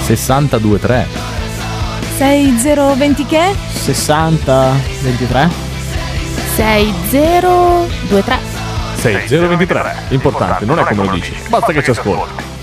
62-3. 6020 che? 60-23. 6023. 6023. Importante, non è come lo dici, basta che ci ascolti.